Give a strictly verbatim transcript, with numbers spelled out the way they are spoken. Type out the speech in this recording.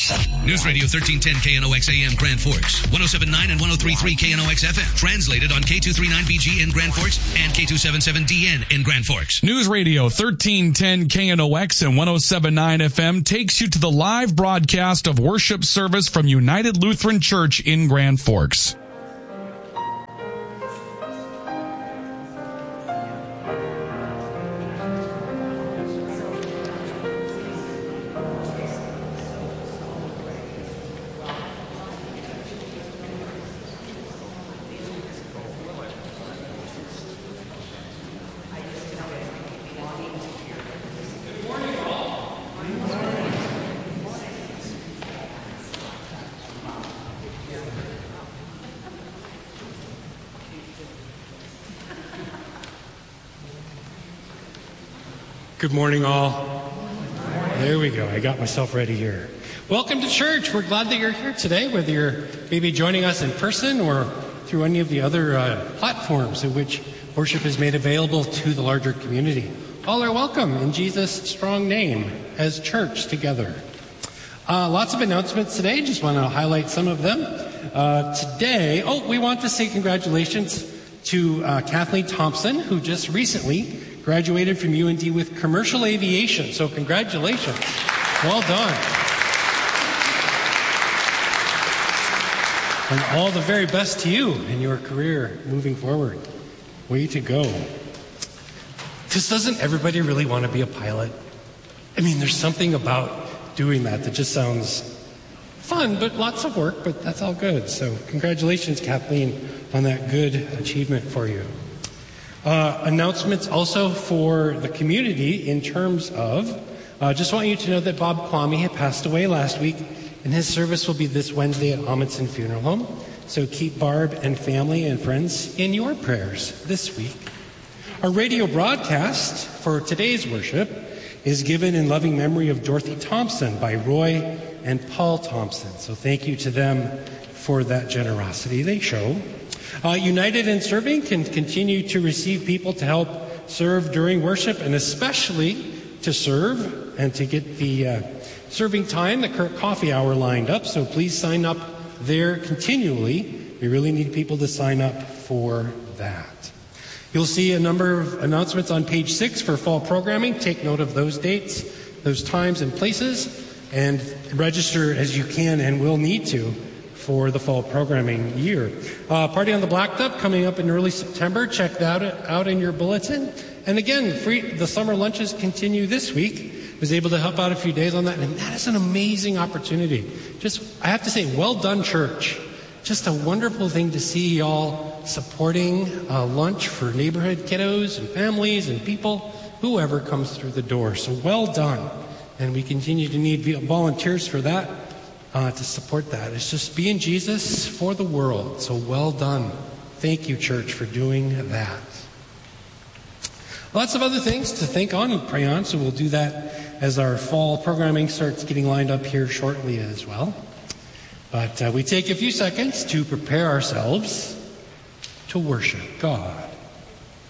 News Radio thirteen ten K N O X A M Grand Forks, one oh seven point nine and one oh three point three K N O X F M. Translated on K two thirty-nine B G in Grand Forks and K two seventy-seven D N in Grand Forks. News Radio thirteen ten K N O X and one oh seven point nine F M takes you to the live broadcast of worship service from United Lutheran Church in Grand Forks. Good morning, all. There we go. I got myself ready here. Welcome to church. We're glad that you're here today, whether you're maybe joining us in person or through any of the other uh, platforms in which worship is made available to the larger community. All are welcome in Jesus' strong name as church together. Uh, lots of announcements today. Just want to highlight some of them. Uh, today, oh, we want to say congratulations to uh, Kathleen Thompson, who just recently graduated from U N D with commercial aviation. So congratulations. Well done. And all the very best to you in your career moving forward. Way to go. Because doesn't everybody really want to be a pilot? I mean, there's something about doing that that just sounds fun, but lots of work, but that's all good. So congratulations, Kathleen, on that good achievement for you. Uh, announcements also for the community in terms of, uh, just want you to know that Bob Kwame had passed away last week, and his service will be this Wednesday at Amundsen Funeral Home. So keep Barb and family and friends in your prayers this week. Our radio broadcast for today's worship is given in loving memory of Dorothy Thompson by Roy and Paul Thompson. So thank you to them for that generosity they show. Uh, United in Serving can continue to receive people to help serve during worship, and especially to serve and to get the uh, serving time, the current coffee hour lined up. So please sign up there continually. We really need people to sign up for that. You'll see a number of announcements on page six for fall programming. Take note of those dates, those times and places, and register as you can and will need to for the fall programming year. Uh, Party on the Blacktop coming up in early September. Check that out in your bulletin. And again, free, the summer lunches continue this week. I was able to help out a few days on that, and that is an amazing opportunity. Just, I have to say, well done, church. Just a wonderful thing to see y'all supporting uh, lunch for neighborhood kiddos and families and people, whoever comes through the door. So well done. And we continue to need volunteers for that. Uh, to support that. It's just being Jesus for the world. So well done. Thank you, church, for doing that. Lots of other things to think on and pray on, so we'll do that as our fall programming starts getting lined up here shortly as well. But uh, we take a few seconds to prepare ourselves to worship God.